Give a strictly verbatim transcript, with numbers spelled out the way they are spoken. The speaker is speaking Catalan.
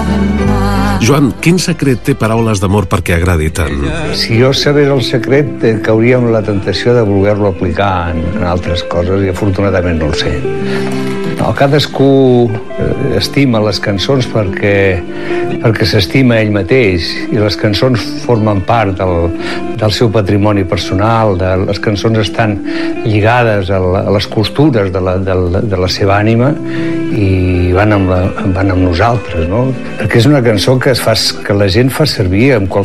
Joan, quin secret té Paraules d'amor perquè agradi tant? Si jo sabés el secret, eh, cauria amb la tentació de voler-lo aplicar en, en altres coses, i afortunadament no el sé. No, cadascú eh, estima les cançons perquè, perquè s'estima ell mateix, i les cançons formen part del, del seu patrimoni personal, de, les cançons estan lligades a, la, a les costures de la, de, la, de la seva ànima, i van amb, la, van amb nosaltres, no? Perquè és una cançó que, es fa, que la gent fa servir en qualsevol